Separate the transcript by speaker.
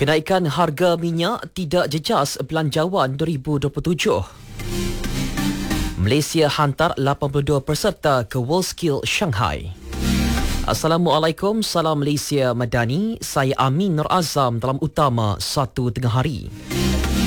Speaker 1: Kenaikan harga minyak tidak jejas belanjawan 2027. Malaysia hantar 82 peserta ke WorldSkill Shanghai. Assalamualaikum, salam Malaysia Madani. Saya Amin Nur Azam dalam utama 1 tengah hari.